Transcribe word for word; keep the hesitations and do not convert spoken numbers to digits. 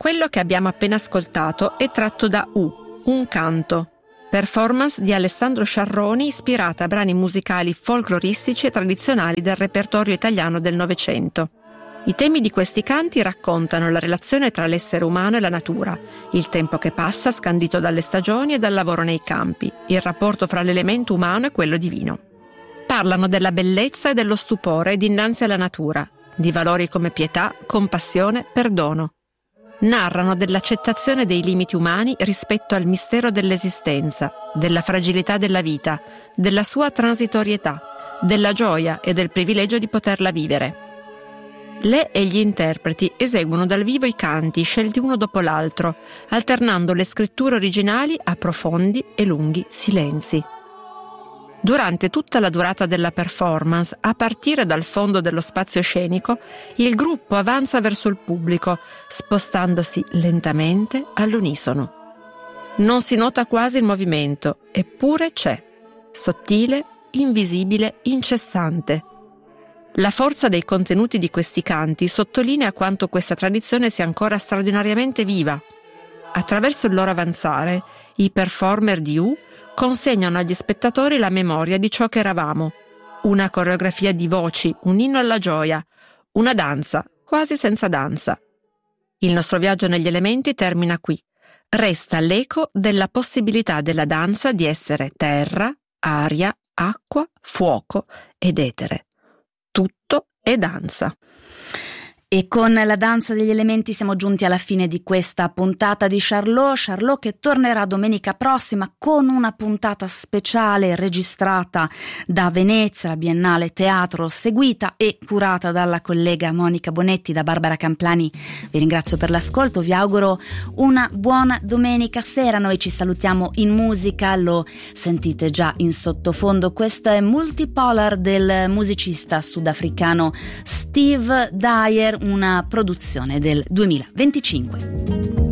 Quello che abbiamo appena ascoltato è tratto da U, un canto, performance di Alessandro Sciarroni ispirata a brani musicali folcloristici e tradizionali del repertorio italiano del Novecento. I temi di questi canti raccontano la relazione tra l'essere umano e la natura, il tempo che passa scandito dalle stagioni e dal lavoro nei campi, il rapporto fra l'elemento umano e quello divino. Parlano della bellezza e dello stupore dinanzi alla natura, di valori come pietà, compassione, perdono. Narrano dell'accettazione dei limiti umani rispetto al mistero dell'esistenza, della fragilità della vita, della sua transitorietà, della gioia e del privilegio di poterla vivere. Le e gli interpreti eseguono dal vivo i canti scelti uno dopo l'altro, alternando le scritture originali a profondi e lunghi silenzi. Durante tutta la durata della performance, a partire dal fondo dello spazio scenico, il gruppo avanza verso il pubblico, spostandosi lentamente all'unisono. Non si nota quasi il movimento, eppure c'è, sottile, invisibile, incessante. La forza dei contenuti di questi canti sottolinea quanto questa tradizione sia ancora straordinariamente viva. Attraverso il loro avanzare, i performer di U consegnano agli spettatori la memoria di ciò che eravamo, una coreografia di voci, un inno alla gioia, una danza, quasi senza danza. Il nostro viaggio negli elementi termina qui. Resta l'eco della possibilità della danza di essere terra, aria, acqua, fuoco ed etere. Tutto è danza. E con la danza degli elementi siamo giunti alla fine di questa puntata di Charlot. Charlot che tornerà domenica prossima con una puntata speciale registrata da Venezia, la Biennale Teatro, seguita e curata dalla collega Monica Bonetti, da Barbara Camplani. Vi ringrazio per l'ascolto, vi auguro una buona domenica sera. Noi ci salutiamo in musica, lo sentite già in sottofondo. Questo è Multipolar del musicista sudafricano Steve Dyer, una produzione del duemilaventicinque.